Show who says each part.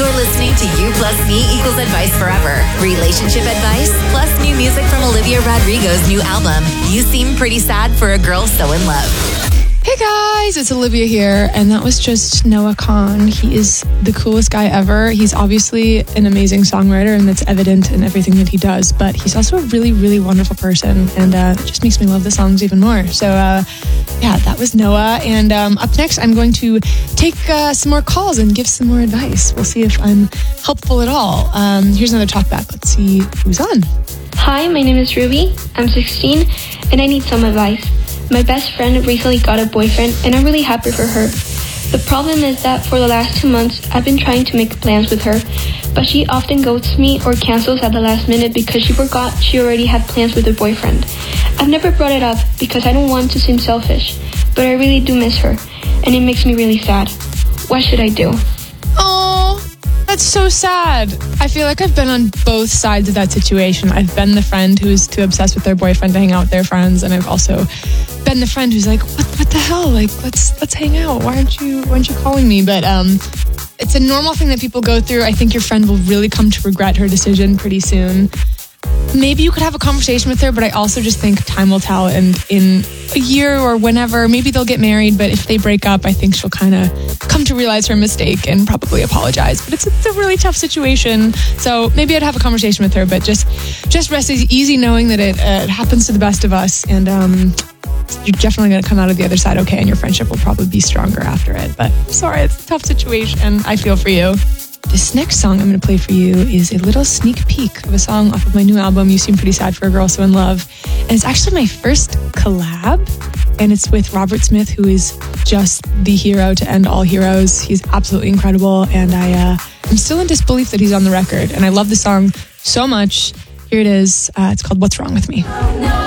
Speaker 1: You're listening to You Plus Me equals advice forever. Relationship advice plus new music from Olivia Rodrigo's new album. You seem pretty sad for a girl so in love.
Speaker 2: Hey guys, it's Olivia here, and that was just Noah Kahan. He is the coolest guy ever. He's obviously an amazing songwriter, and that's evident in everything that he does, but he's also a really, really wonderful person, and it just makes me love the songs even more. So, yeah, that was Noah, and up next, I'm going to take some more calls and give some more advice. We'll see if I'm helpful at all. Here's another talkback. Let's see who's on.
Speaker 3: Hi, my name is Ruby. I'm 16, and I need some advice. My best friend recently got a boyfriend, and I'm really happy for her. The problem is that for the last 2 months, I've been trying to make plans with her, but she often ghosts me or cancels at the last minute because she forgot she already had plans with her boyfriend. I've never brought it up because I don't want to seem selfish, but I really do miss her, and it makes me really sad. What should I do?
Speaker 2: Oh, that's so sad. I feel like I've been on both sides of that situation. I've been the friend who's too obsessed with their boyfriend to hang out with their friends, and I've also been the friend who's like, what the hell? Like, let's hang out. Why aren't you calling me? But it's a normal thing that people go through. I think your friend will really come to regret her decision pretty soon. Maybe you could have a conversation with her, but I also just think time will tell, and in a year or whenever, maybe they'll get married, but if they break up, I think she'll kind of come to realize her mistake and probably apologize. But it's a really tough situation, so maybe I'd have a conversation with her, but just rest easy knowing that it happens to the best of us, and you're definitely going to come out of the other side okay, and your friendship will probably be stronger after it. But I'm sorry, it's a tough situation. I feel for you. This next song I'm going to play for you is a little sneak peek of a song off of my new album, You Seem Pretty Sad for a Girl So in Love. And it's actually my first collab, and it's with Robert Smith, who is just the hero to end all heroes. He's absolutely incredible, and I'm still in disbelief that he's on the record. And I love the song so much. Here it is. It's called What's Wrong With Me.